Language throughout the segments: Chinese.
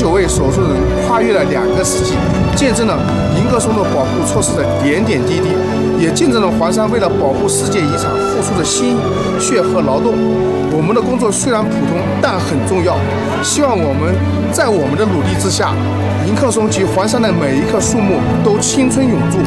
19位手术人跨越了2个世纪，见证了迎客松的保护措施的点点滴滴，也见证了黄山为了保护世界遗产付出的心血和劳动。我们的工作虽然普通，但很重要。希望我们在我们的努力之下，迎客松及黄山的每一棵树木都青春永驻。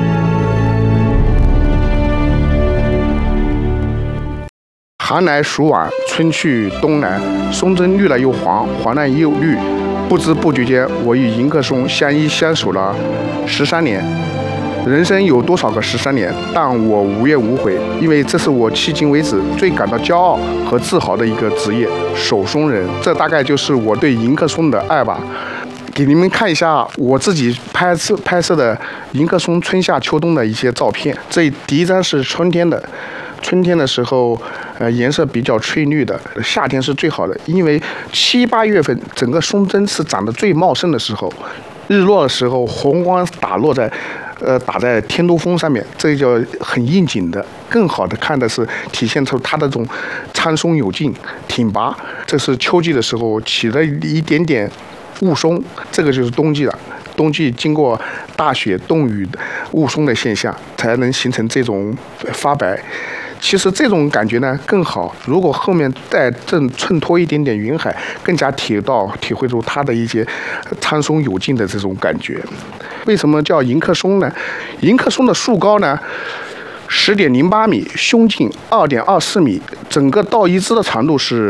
寒来暑往，春去冬来，松针绿了又黄，黄了又绿。不知不觉间，我与迎客松相依相守了13年。人生有多少个13年？但我无怨无悔，因为这是我迄今为止最感到骄傲和自豪的一个职业——守松人。这大概就是我对迎客松的爱吧。给你们看一下我自己拍摄的迎客松春夏秋冬的一些照片。这第一张是春天的。春天的时候，颜色比较翠绿的。夏天是最好的，因为7、8月份整个松针是长得最茂盛的时候。日落的时候，红光打在天都峰上面，这叫很应景的。更好的看的是体现出它的这种苍松有劲、挺拔。这是秋季的时候起了一点点雾凇，这个就是冬季了。冬季经过大雪、冻雨、雾凇的现象，才能形成这种发白。其实这种感觉呢更好，如果后面再衬托一点点云海，更加体会出它的一些苍松有劲的这种感觉。为什么叫迎客松呢？迎客松的树高呢10.08米，胸径2.24米，整个倒一枝的长度是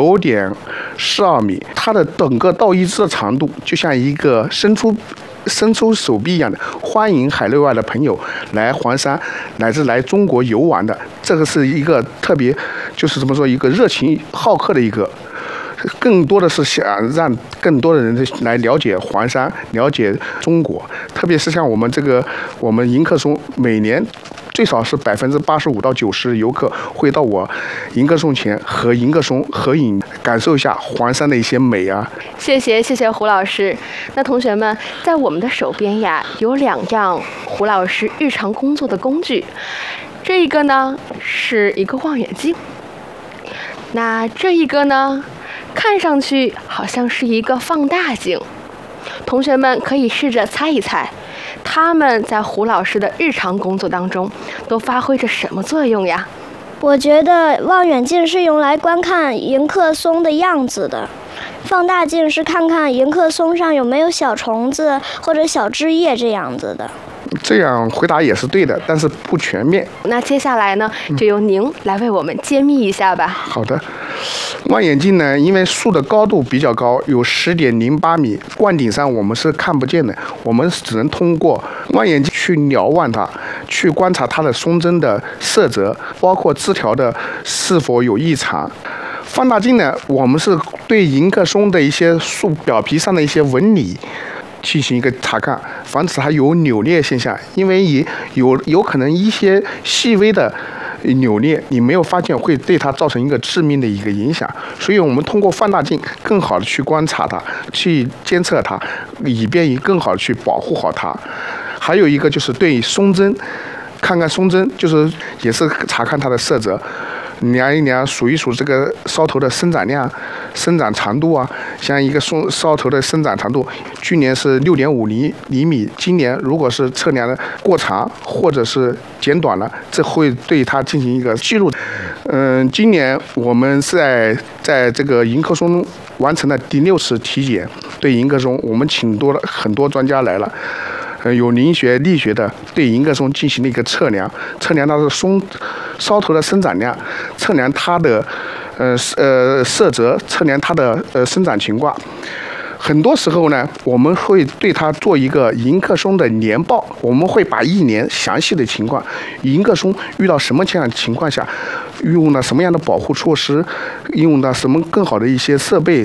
9.42米。它的整个倒一枝的长度就像一个伸出手臂一样的，欢迎海内外的朋友来黄山，乃至来中国游玩的。这个是一个特别，就是怎么说，一个热情好客的一个。更多的是想让更多的人来了解黄山，了解中国。特别是像我们迎客松，每年最少是85%到90%的游客会到我迎客松前和迎客松合影，感受一下黄山的一些美啊。 谢谢胡老师。那同学们，在我们的手边呀，有2样胡老师日常工作的工具。这一个呢是一个望远镜，那这一个呢看上去好像是一个放大镜。同学们可以试着猜一猜，他们在胡老师的日常工作当中都发挥着什么作用呀？ 我觉得望远镜是用来观看迎客松的样子的，放大镜是看看迎客松上有没有小虫子或者小枝叶这样子的。 这样回答也是对的，但是不全面。 那接下来呢，就由您来为我们揭秘一下吧。 好的，望远镜呢，因为树的高度比较高，有10.08米，冠顶上我们是看不见的，我们只能通过望远镜去瞭望它，去观察它的松针的色泽，包括枝条的是否有异常。放大镜呢，我们是对迎客松的一些树表皮上的一些纹理进行一个查看，防止它有扭裂现象。因为有可能一些细微的扭裂，你没有发现，会对它造成一个致命的一个影响。所以我们通过放大镜更好的去观察它，去监测它，以便于更好的去保护好它。还有一个就是对松针，看看松针，就是也是查看它的色泽。量一量，数一数这个梢头的生长量、生长长度啊。像一个梢头的生长长度，去年是6.5厘米，今年如果是测量的过长或者是减短了，这会对它进行一个记录。今年我们在这个迎客松完成了第6次体检，对迎客松我们请多了很多专家来了。有林学、力学的对迎客松进行了一个测量它的梢头的生长量，测量它的色泽，测量它的生长情况。很多时候呢，我们会对它做一个迎客松的年报，我们会把1年详细的情况，迎客松遇到什么这样的情况下，用了什么样的保护措施，用了什么更好的一些设备